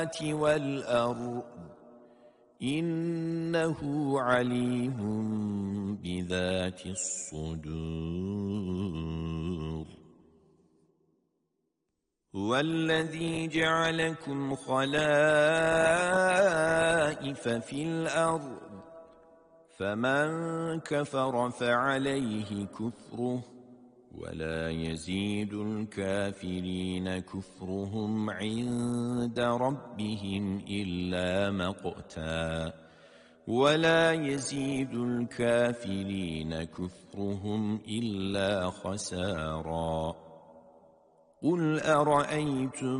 والأرض إنه عليم بذات الصدور هو الذي جعلكم خلائف في الأرض فمن كفر فعليه كفره ولا يزيد الكافرين كفرهم عند ربهم إلا مقتا ولا يزيد الكافرين كفرهم إلا خسارا قل أرأيتم